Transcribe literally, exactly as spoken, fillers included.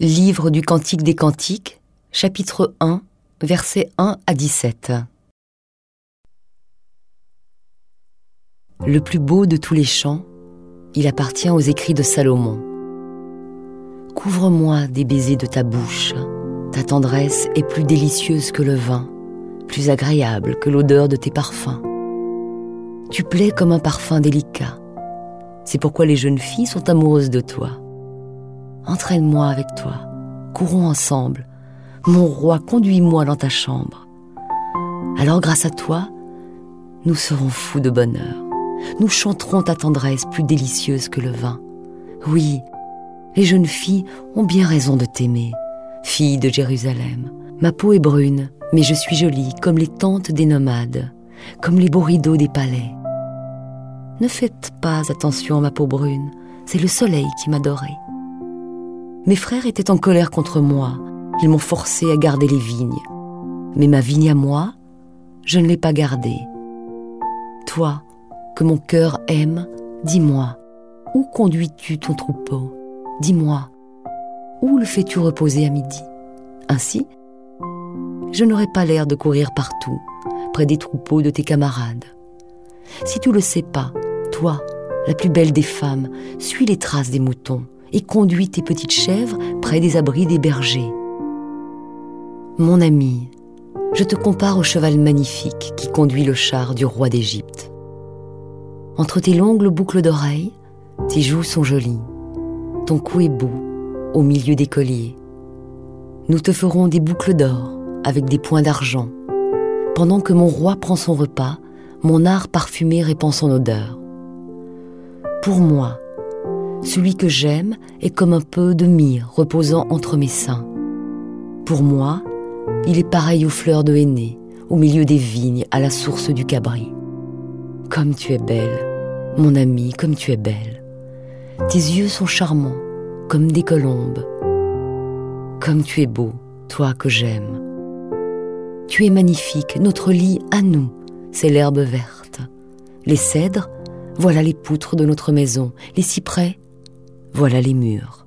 Livre du Cantique des Cantiques, chapitre un, versets un à dix-sept. Le plus beau de tous les chants, il appartient aux écrits de Salomon. Couvre-moi des baisers de ta bouche, ta tendresse est plus délicieuse que le vin, plus agréable que l'odeur de tes parfums. Tu plais comme un parfum délicat, c'est pourquoi les jeunes filles sont amoureuses de toi. Entraîne-moi avec toi, courons ensemble, mon roi, conduis-moi dans ta chambre. Alors grâce à toi, nous serons fous de bonheur, nous chanterons ta tendresse plus délicieuse que le vin. Oui, les jeunes filles ont bien raison de t'aimer, fille de Jérusalem. Ma peau est brune, mais je suis jolie comme les tentes des nomades, comme les beaux rideaux des palais. Ne faites pas attention à ma peau brune, c'est le soleil qui m'a dorée. Mes frères étaient en colère contre moi, ils m'ont forcé à garder les vignes. Mais ma vigne à moi, je ne l'ai pas gardée. Toi, que mon cœur aime, dis-moi, où conduis-tu ton troupeau? Dis-moi, où le fais-tu reposer à midi? Ainsi, je n'aurai pas l'air de courir partout, près des troupeaux de tes camarades. Si tu le sais pas, toi, la plus belle des femmes, suis les traces des moutons et conduis tes petites chèvres près des abris des bergers. Mon ami, je te compare au cheval magnifique qui conduit le char du roi d'Égypte. Entre tes longues boucles d'oreilles, tes joues sont jolies, ton cou est beau au milieu des colliers. Nous te ferons des boucles d'or avec des points d'argent. Pendant que mon roi prend son repas, mon art parfumé répand son odeur. Pour moi, celui que j'aime est comme un peu de myrrhe reposant entre mes seins. Pour moi, il est pareil aux fleurs de henné, au milieu des vignes, à la source du Cabri. Comme tu es belle, mon amie, comme tu es belle. Tes yeux sont charmants, comme des colombes. Comme tu es beau, toi que j'aime. Tu es magnifique, notre lit à nous, c'est l'herbe verte. Les cèdres, voilà les poutres de notre maison. Les cyprès, voilà les murs.